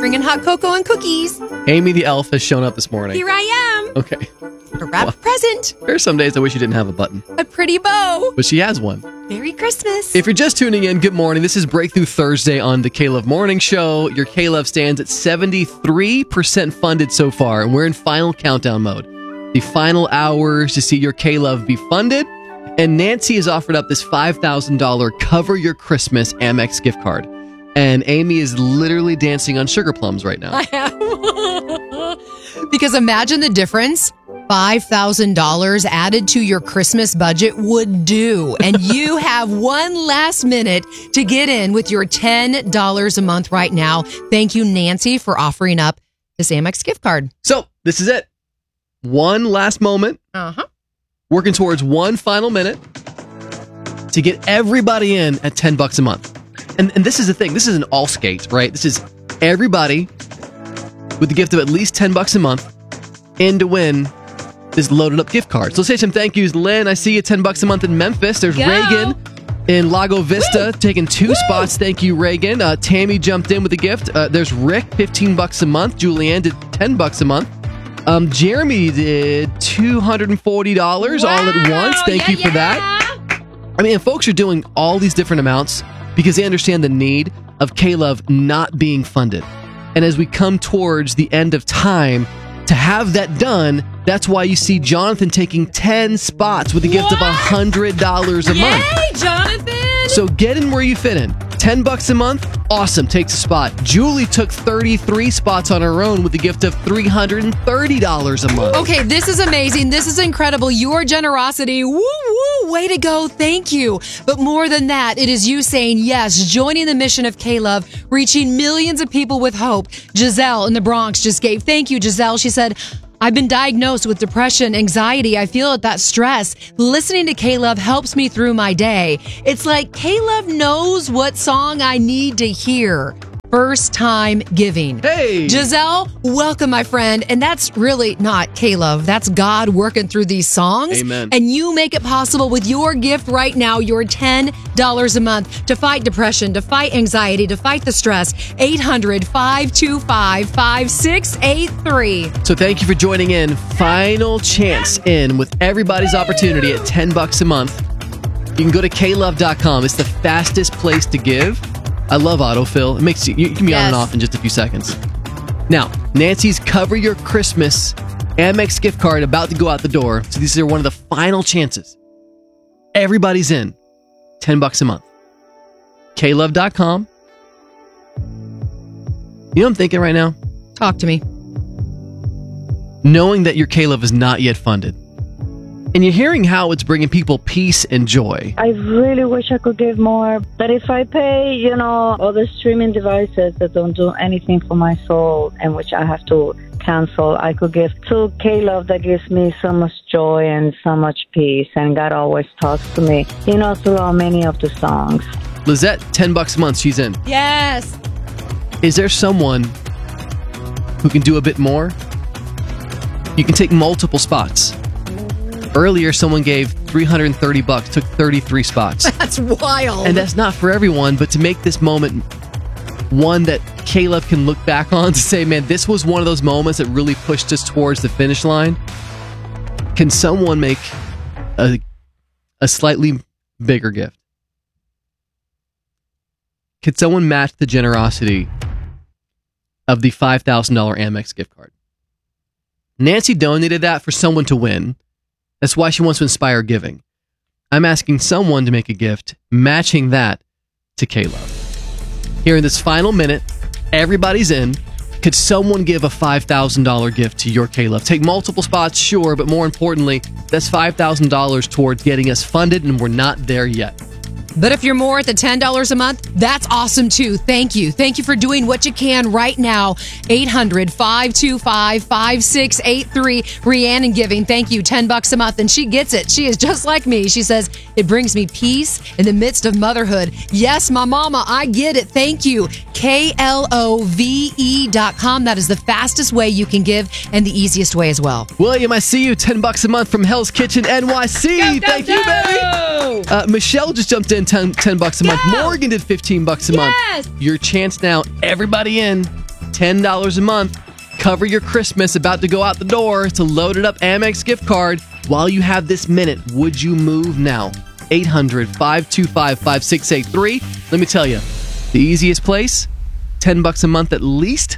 bringing hot cocoa and cookies. Amy the elf has shown up this morning. Here I am. Okay. A wrapped present. There are some days I wish you didn't have a button. A pretty bow. But she has one. Merry Christmas. If you're just tuning in, good morning. This is Breakthrough Thursday on the K-Love Morning Show. Your K-Love stands at 73% funded so far, and we're in final countdown mode. The final hours to see your K-Love be funded, and Nancy has offered up this $5,000 Cover Your Christmas Amex gift card. And Amy is literally dancing on sugar plums right now. I am. Because imagine the difference $5,000 added to your Christmas budget would do. And you have one last minute to get in with your $10 a month right now. Thank you, Nancy, for offering up this Amex gift card. So this is it. One last moment. Working towards one final minute to get everybody in at $10 a month. And this is the thing. This is an all skate, right? This is everybody with the gift of at least $10 a month in to win this loaded up gift card. So let's say some thank yous. Lynn, I see you $10 a month in Memphis. There's Reagan in Lago Vista taking two spots. Thank you, Reagan. Tammy jumped in with a gift. There's Rick, $15 a month. Julianne did $10 a month. Jeremy did $240 all at once. Thank you for that. I mean, and folks are doing all these different amounts because they understand the need of K-Love not being funded. And as we come towards the end of time, to have that done, that's why you see Jonathan taking 10 spots with a gift of $100 a month. Yay, Jonathan! So get in where you fit in. $10 a month, awesome, takes a spot. Julie took 33 spots on her own with a gift of $330 a month. Okay, this is amazing. This is incredible. Your generosity, woo woo, way to go. Thank you. But more than that, it is you saying yes, joining the mission of K-Love, reaching millions of people with hope. Giselle in the Bronx just gave. Thank you, Giselle. She said, I've been diagnosed with depression, anxiety. I feel that stress. Listening to K-Love helps me through my day. It's like K-Love knows what song I need to hear. First time giving. Hey! Giselle, welcome, my friend. And that's really not K-Love. That's God working through these songs. Amen. And you make it possible with your gift right now, your $10 a month to fight depression, to fight anxiety, to fight the stress. 800-525-5683. So thank you for joining in. Final chance in with everybody's opportunity at $10 a month. You can go to klove.com. It's the fastest place to give. I love autofill. It makes you can be on and off in just a few seconds. Now, Nancy's Cover Your Christmas Amex gift card about to go out the door. So these are one of the final chances. Everybody's in. $10 a month. klove.com. You know what I'm thinking right now? Talk to me. Knowing that your K-Love is not yet funded. And you're hearing how it's bringing people peace and joy. I really wish I could give more. But if I pay, other streaming devices that don't do anything for my soul and which I have to cancel, I could give to K-Love that gives me so much joy and so much peace. And God always talks to me, throughout many of the songs. Lizette, $10 a month, she's in. Yes. Is there someone who can do a bit more? You can take multiple spots. Earlier, someone gave $330, took 33 spots. That's wild. And that's not for everyone, but to make this moment one that K-Love can look back on to say, man, this was one of those moments that really pushed us towards the finish line. Can someone make a slightly bigger gift? Could someone match the generosity of the $5,000 Amex gift card? Nancy donated that for someone to win. That's why she wants to inspire giving. I'm asking someone to make a gift matching that to K-Love. Here in this final minute, everybody's in. Could someone give a $5,000 gift to your K-Love? Take multiple spots, sure, but more importantly, that's $5,000 towards getting us funded, and we're not there yet. But if you're more at the $10 a month, that's awesome too. Thank you. Thank you for doing what you can right now. 800-525-5683. Rhiannon giving. Thank you. $10 a month. And she gets it. She is just like me. She says, it brings me peace in the midst of motherhood. Yes, my mama, I get it. Thank you. KLOVE.com. That is the fastest way you can give and the easiest way as well. William, I see you. $10 a month from Hell's Kitchen NYC. Thank you, baby. Michelle just jumped in $10 a month. Morgan did $15 a month. Your chance now. Everybody in. $10 a month. Cover your Christmas about to go out the door to loaded up Amex gift card. While you have this minute, would you move now? 800-525-5683. Let me tell you, the easiest place, $10 a month at least,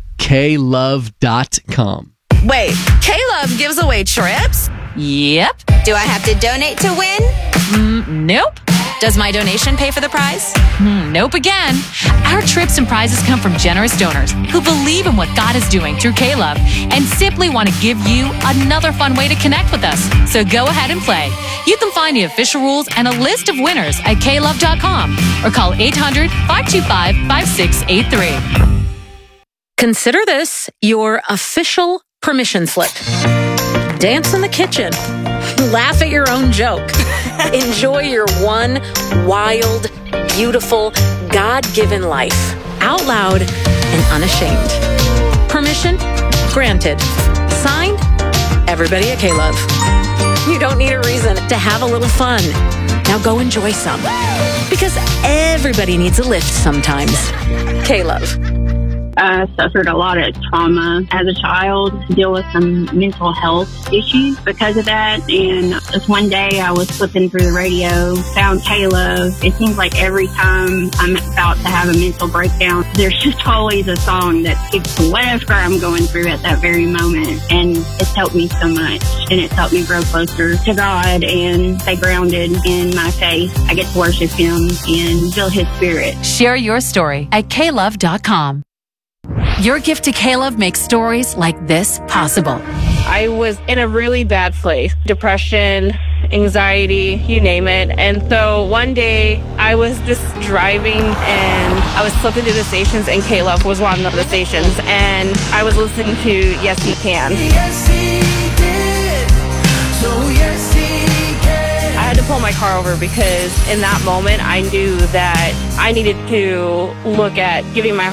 klove.com. Wait, K-Love gives away trips? Yep. Do I have to donate to win? Nope. Does my donation pay for the prize? Nope again. Our trips and prizes come from generous donors who believe in what God is doing through K-Love and simply want to give you another fun way to connect with us. So go ahead and play. You can find the official rules and a list of winners at klove.com or call 800-525-5683. Consider this your official permission slip. Dance in the kitchen. Laugh at your own joke. Enjoy your one wild, beautiful, God-given life. Out loud and unashamed. Permission granted. Signed, everybody at K-Love. You don't need a reason to have a little fun. Now go enjoy some. Because everybody needs a lift sometimes. K-Love. I suffered a lot of trauma as a child, to deal with some mental health issues because of that. And just one day I was flipping through the radio, found K-Love. It seems like every time I'm about to have a mental breakdown, there's just always a song that speaks to whatever I'm going through at that very moment. And it's helped me so much. And it's helped me grow closer to God and stay grounded in my faith. I get to worship Him and feel His Spirit. Share your story at klove.com. Your gift to K-Love makes stories like this possible. I was in a really bad place. Depression, anxiety, you name it. And so one day I was just driving and I was flipping through the stations and K-Love was one of the stations. And I was listening to Yes He Can. Yes, he did. So yes, he can. I had to pull my car over because in that moment I knew that I needed to look at giving my